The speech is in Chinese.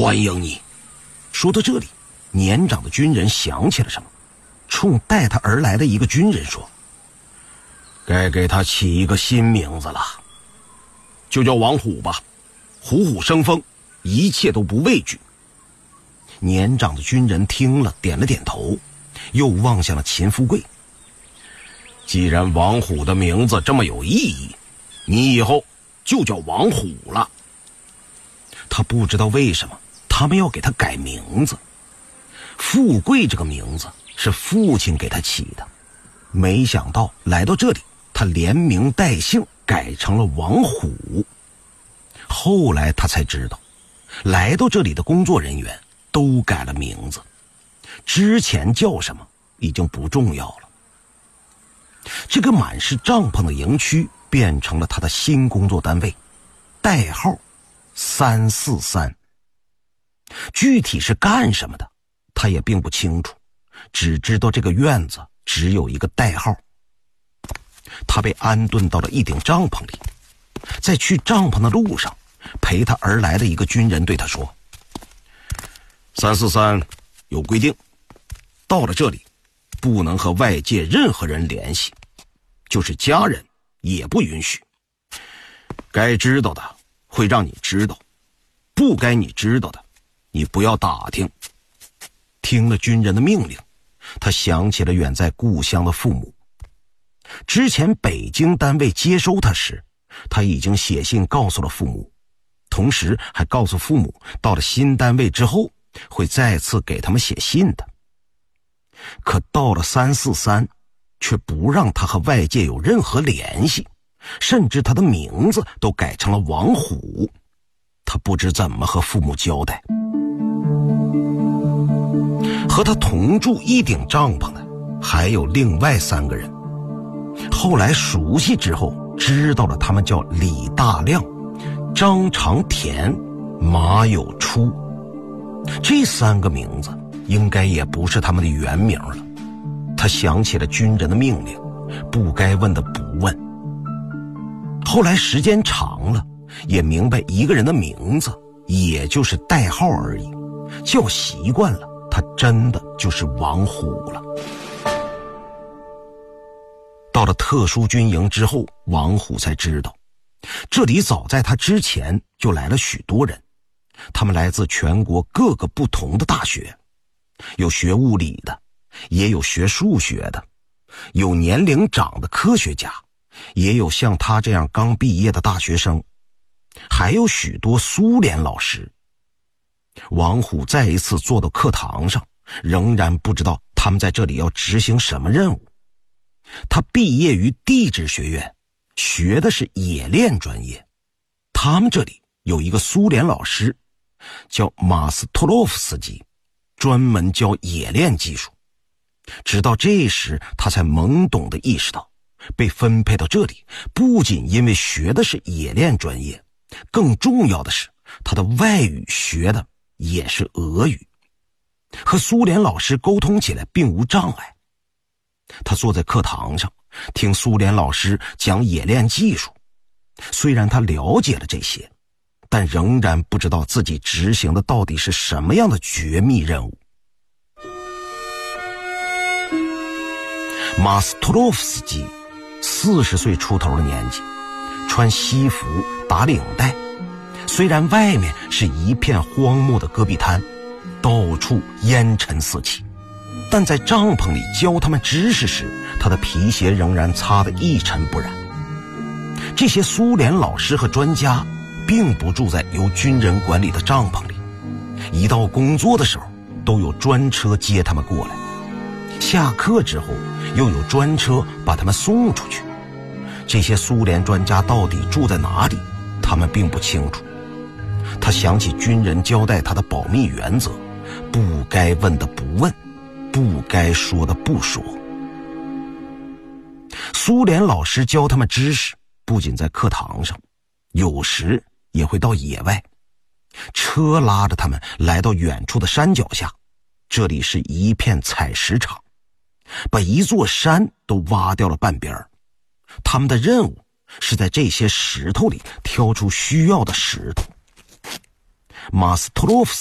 欢迎你。说到这里，年长的军人想起了什么，冲带他而来的一个军人说：该给他起一个新名字了，就叫王虎吧，虎虎生风，一切都不畏惧。年长的军人听了点了点头，又望向了秦富贵。既然王虎的名字这么有意义，你以后就叫王虎了。他不知道为什么他们要给他改名字。富贵这个名字是父亲给他起的，没想到来到这里他连名带姓改成了王虎。后来他才知道，来到这里的工作人员都改了名字，之前叫什么已经不重要了。这个满是帐篷的营区变成了他的新工作单位，代号343。具体是干什么的他也并不清楚，只知道这个院子只有一个代号。他被安顿到了一顶帐篷里，在去帐篷的路上，陪他而来的一个军人对他说：343有规定，到了这里不能和外界任何人联系，就是家人也不允许。该知道的会让你知道，不该你知道的你不要打听。听了军人的命令，他想起了远在故乡的父母。之前北京单位接收他时，他已经写信告诉了父母，同时还告诉父母到了新单位之后会再次给他们写信的。可到了343，却不让他和外界有任何联系，甚至他的名字都改成了王虎。他不知怎么和父母交代。和他同住一顶帐篷的还有另外3个人，后来熟悉之后知道了，他们叫李大亮、张长田、马有初。这3个名字应该也不是他们的原名了。他想起了军人的命令，不该问的不问。后来时间长了，也明白一个人的名字也就是代号而已，叫习惯了，他真的就是王虎了。到了特殊军营之后，王虎才知道，这里早在他之前就来了许多人，他们来自全国各个不同的大学，有学物理的，也有学数学的，有年龄长的科学家，也有像他这样刚毕业的大学生，还有许多苏联老师。王虎再一次坐到课堂上，仍然不知道他们在这里要执行什么任务。他毕业于地质学院，学的是冶炼专业。他们这里有一个苏联老师叫马斯托洛夫斯基，专门教冶炼技术。直到这时他才懵懂地意识到，被分配到这里不仅因为学的是冶炼专业，更重要的是他的外语学的也是俄语，和苏联老师沟通起来并无障碍。他坐在课堂上听苏联老师讲冶炼技术，虽然他了解了这些，但仍然不知道自己执行的到底是什么样的绝密任务。马斯托洛夫斯基40岁出头的年纪，穿西服打领带，虽然外面是一片荒漠的戈壁滩，到处烟尘四起，但在帐篷里教他们知识时，他的皮鞋仍然擦得一尘不染。这些苏联老师和专家并不住在由军人管理的帐篷里，一到工作的时候都有专车接他们过来，下课之后又有专车把他们送出去。这些苏联专家到底住在哪里，他们并不清楚。他想起军人交代他的保密原则，不该问的不问，不该说的不说。苏联老师教他们知识，不仅在课堂上，有时也会到野外。车拉着他们来到远处的山脚下，这里是一片采石场，把一座山都挖掉了半边。他们的任务是在这些石头里挑出需要的石头。马斯托洛夫